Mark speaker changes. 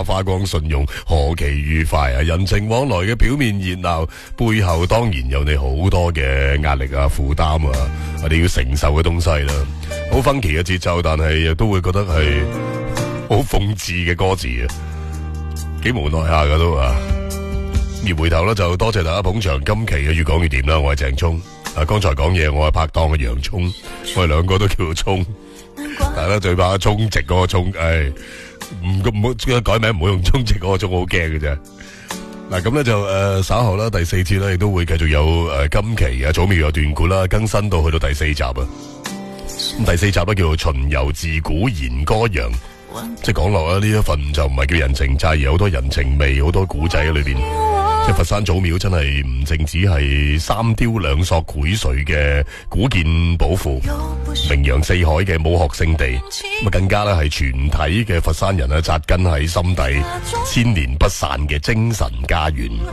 Speaker 1: 花光信用，何其愉快啊！人情往來嘅表面熱鬧，背後當然有你好多嘅壓力啊、負擔啊，我哋要承受嘅東西啦。好funky嘅節奏，但係亦都會覺得係好諷刺嘅歌詞啊，幾無奈下噶都啊。而回頭咧就多謝大家捧場，今期嘅越講越掂啦。我係鄭聰，剛才講嘢我係拍檔嘅洋葱，我哋兩個都叫做聰，但係咧最怕充值嗰個聰，唔好改名，唔好用充值嗰個聰，好驚嘅啫。嗱咁咧就稍後啦，第4節咧亦都會繼續有今期嘅早苗有段故啦，更新到去到第4集啊。咁第4集咧叫做巡遊自古言歌揚，即係講落啦，呢一份就唔係叫人情債，而有好多人情味，好多古仔喺裏邊。即係佛山祖廟真係唔淨止係三雕兩索繪髓嘅古建寶庫，名揚四海嘅武學聖地，咁啊更加咧係全體嘅佛山人啊紮根喺心底，千年不散嘅精神家園。